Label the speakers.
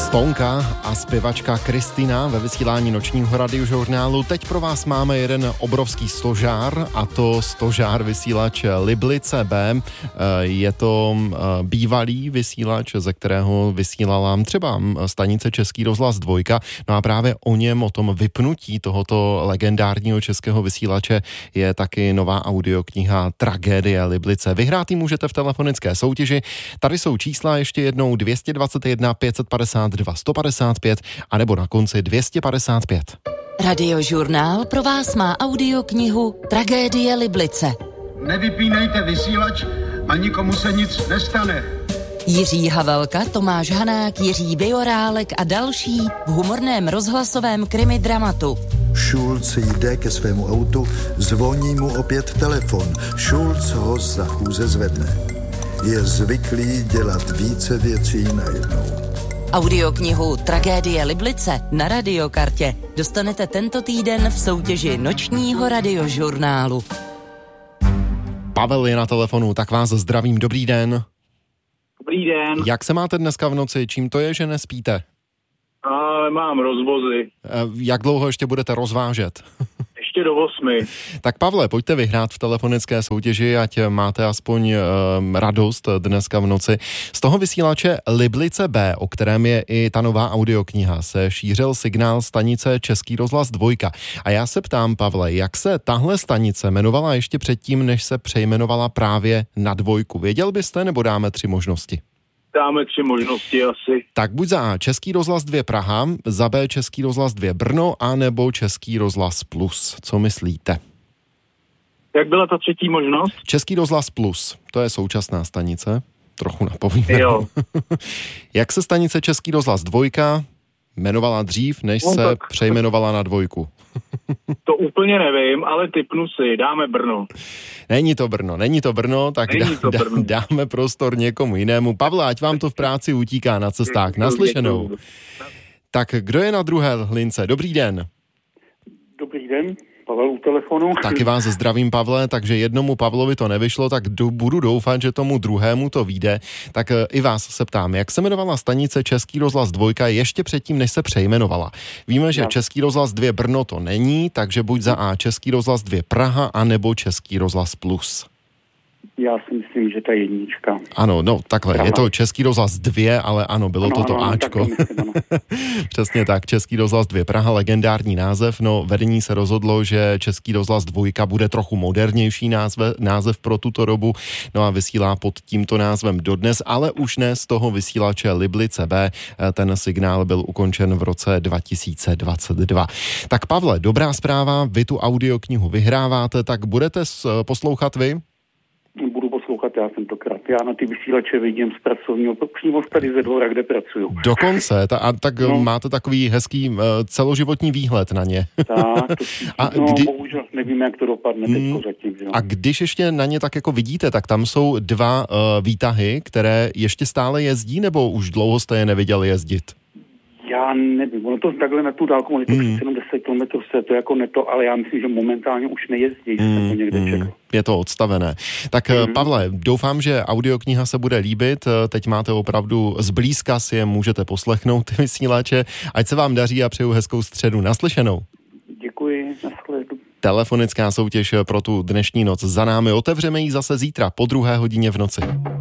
Speaker 1: Stonka a zpěvačka Kristina ve vysílání nočního radiožurnálu. Teď pro vás máme jeden obrovský stožár, a to stožár vysílač Liblice B. Je to bývalý vysílač, ze kterého vysílala třeba stanice Český rozhlas 2. No a právě o tom vypnutí tohoto legendárního českého vysílače je taky nová audiokniha Tragédie Liblice. Vyhrát ji můžete v telefonické soutěži. Tady jsou čísla ještě jednou 221 552 155 anebo na konci 255.
Speaker 2: Radiožurnál pro vás má audioknihu Tragédie Liblice.
Speaker 3: Nevypínejte vysílač a nikomu se nic nestane.
Speaker 2: Jiří Havelka, Tomáš Hanák, Jiří Bejorálek a další v humorném rozhlasovém krimi dramatu.
Speaker 4: Schulz jde ke svému autu, zvoní mu opět telefon. Schulz ho za chůze zvedne. Je zvyklý dělat více věcí najednou.
Speaker 2: Audioknihu Tragédie Liblice na Radiokartě dostanete tento týden v soutěži nočního radiožurnálu.
Speaker 1: Pavel je na telefonu, tak vás zdravím, dobrý den.
Speaker 5: Dobrý den.
Speaker 1: Jak se máte dneska v noci, čím to je, že nespíte?
Speaker 5: Ale mám rozvozy.
Speaker 1: Jak dlouho ještě budete rozvážet?
Speaker 5: Ještě do 8.
Speaker 1: Tak Pavle, pojďte vyhrát v telefonické soutěži, ať máte aspoň radost dneska v noci. Z toho vysílače Liblice B, o kterém je i ta nová audiokniha, se šířil signál stanice Český rozhlas 2. A já se ptám, Pavle, jak se tahle stanice jmenovala ještě předtím, než se přejmenovala právě na 2? Věděl byste, nebo dáme 3 možnosti?
Speaker 5: Dáme 3 možnosti asi.
Speaker 1: Tak buď za A Český rozhlas 2 Praha, za B Český rozhlas 2 Brno, a nebo Český rozhlas Plus. Co myslíte?
Speaker 5: Jak byla ta 3. možnost?
Speaker 1: Český rozhlas Plus, to je současná stanice, trochu napovíme.
Speaker 5: Jo.
Speaker 1: Jak se stanice Český rozhlas 2 jmenovala dřív, než se přejmenovala na 2?
Speaker 5: To úplně nevím, ale tipnu si, dáme Brno.
Speaker 1: Není to Brno, tak dáme prostor někomu jinému. Pavle, ať vám to v práci utíká na cestách. Naslyšenou. Tak kdo je na druhé lince? Dobrý den.
Speaker 6: Dobrý den, Pavel u telefonu.
Speaker 1: Taky vás zdravím, Pavle, takže jednomu Pavlovi to nevyšlo, tak budu doufat, že tomu druhému to vyjde. Tak i vás se ptám, jak se jmenovala stanice Český rozhlas 2 ještě předtím, než se přejmenovala? Víme, že Český rozhlas 2 Brno to není, takže buď za A Český rozhlas 2 Praha, anebo Český rozhlas Plus.
Speaker 6: Já si myslím, že ta 1.
Speaker 1: Ano, no takhle, Praha. Je to Český rozhlas 2, ale ano, bylo to Ačko. Přesně tak, Český rozhlas 2 Praha, legendární název, no vedení se rozhodlo, že Český rozhlas 2 bude trochu modernější název pro tuto dobu, no a vysílá pod tímto názvem dodnes, ale už ne z toho vysílače Liblice B, ten signál byl ukončen v roce 2022. Tak Pavle, dobrá zpráva, vy tu audioknihu vyhráváte, tak budete poslouchat vy?
Speaker 6: Budu poslouchat já tentokrát. Já na ty vysílače vidím z pracovního, přímo tady ze dvora, kde pracuju.
Speaker 1: Dokonce, máte takový hezký celoživotní výhled na ně.
Speaker 6: Tak, bohužel nevím, jak to dopadne teďko zatím. Jo.
Speaker 1: A když ještě na ně tak jako vidíte, tak tam jsou 2 výtahy, které ještě stále jezdí, nebo už dlouho jste je neviděli jezdit?
Speaker 6: Já nevím, ono to takhle na tu dálku, ono to přece jenom 10 km se to jako neto, ale já myslím, že momentálně už nejezdí, jsem to někde čekal.
Speaker 1: Je to odstavené. Tak Pavle, doufám, že audiokniha se bude líbit, teď máte opravdu zblízka si je můžete poslechnout ty vysílače, ať se vám daří a přeju hezkou středu. Naslyšenou.
Speaker 6: Děkuji, nashledu.
Speaker 1: Telefonická soutěž pro tu dnešní noc za námi, otevřeme ji zase zítra po 2 hodině v noci.